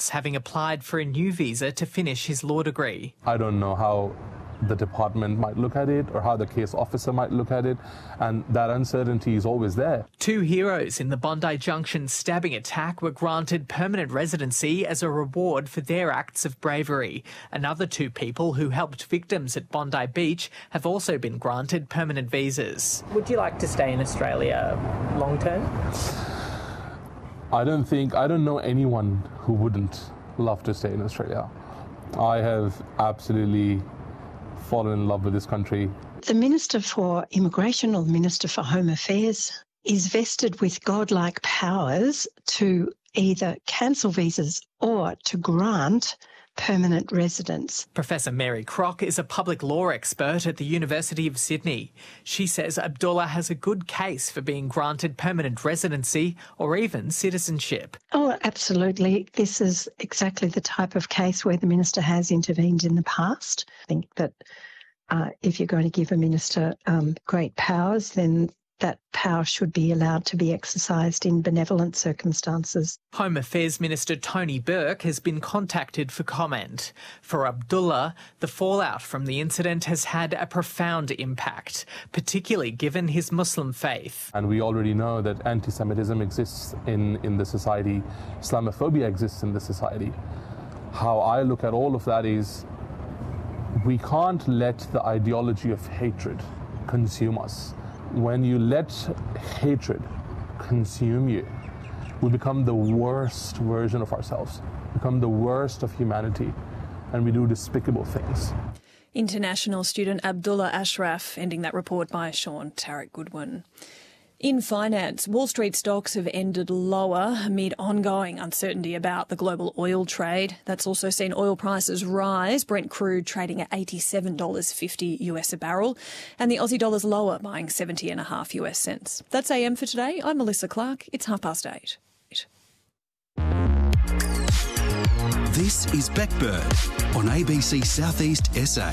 Thomas, having applied for a new visa to finish his law degree. I don't know how the department might look at it or how the case officer might look at it, and that uncertainty is always there. Two heroes in the Bondi Junction stabbing attack were granted permanent residency as a reward for their acts of bravery. Another two people who helped victims at Bondi Beach have also been granted permanent visas. Would you like to stay in Australia long term? I don't know anyone who wouldn't love to stay in Australia. I have absolutely fallen in love with this country. The Minister for Immigration or the Minister for Home Affairs is vested with godlike powers to either cancel visas or to grant permanent residence. Professor Mary Crock is a public law expert at the University of Sydney. She says Abdullah has a good case for being granted permanent residency or even citizenship. Oh, absolutely. This is exactly the type of case where the minister has intervened in the past. I think that if you're going to give a minister great powers, then that power should be allowed to be exercised in benevolent circumstances. Home Affairs Minister Tony Burke has been contacted for comment. For Abdullah, the fallout from the incident has had a profound impact, particularly given his Muslim faith. And we already know that anti-Semitism exists in the society, Islamophobia exists in the society. How I look at all of that is we can't let the ideology of hatred consume us. When you let hatred consume you, we become the worst version of ourselves, become the worst of humanity, and we do despicable things. International student Abdullah Ashraf, ending that report by Sean Tarek Goodwin. In finance, Wall Street stocks have ended lower amid ongoing uncertainty about the global oil trade. That's also seen oil prices rise, Brent crude trading at $87.50 US a barrel, and the Aussie dollar's lower, buying 70.5 US cents. That's AM for today. I'm Melissa Clark. It's 8:30. This is Backbird on ABC Southeast SA.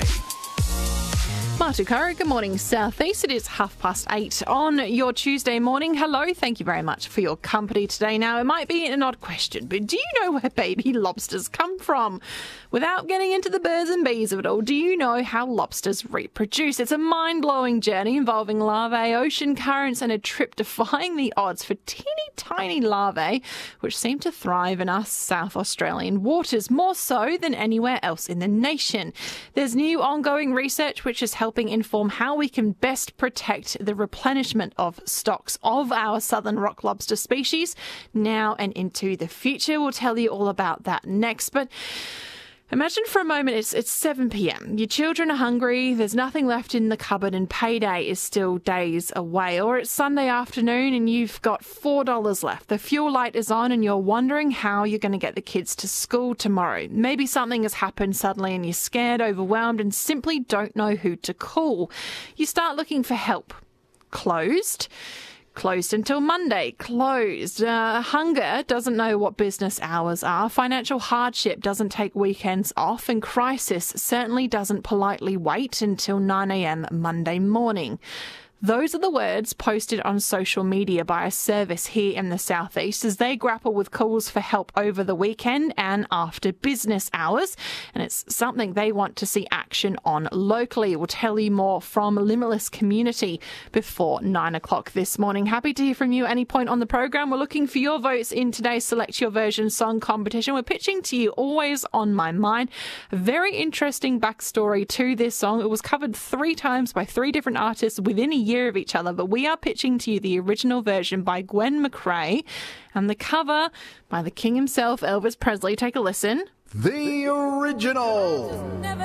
Matukara, good morning, Southeast. It is 8:30 on your Tuesday morning. Hello, thank you very much for your company today. Now, it might be an odd question, but do you know where baby lobsters come from? Without getting into the birds and bees of it all, do you know how lobsters reproduce? It's a mind-blowing journey involving larvae, ocean currents, and a trip defying the odds for teeny tiny larvae, which seem to thrive in us South Australian waters, more so than anywhere else in the nation. There's new ongoing research which is helping inform how we can best protect the replenishment of stocks of our southern rock lobster species now and into the future. We'll tell you all about that next. But imagine for a moment it's 7 p.m. Your children are hungry, there's nothing left in the cupboard, and payday is still days away. Or it's Sunday afternoon and you've got $4 left. The fuel light is on and you're wondering how you're going to get the kids to school tomorrow. Maybe something has happened suddenly and you're scared, overwhelmed, and simply don't know who to call. You start looking for help. Closed until Monday. Closed. Hunger doesn't know what business hours are. Financial hardship doesn't take weekends off. And crisis certainly doesn't politely wait until 9 a.m. Monday morning. Those are the words posted on social media by a service here in the Southeast as they grapple with calls for help over the weekend and after business hours. And it's something they want to see action on locally. We'll tell you more from Limitless Community before 9 o'clock this morning. Happy to hear from you at any point on the program. We're looking for your votes in today's Select Your Version song competition. We're pitching to you Always on My Mind. A very interesting backstory to this song. It was covered 3 times by 3 different artists within a year of each other, but we are pitching to you the original version by Gwen McRae and the cover by the king himself, Elvis Presley. Take a listen. The original.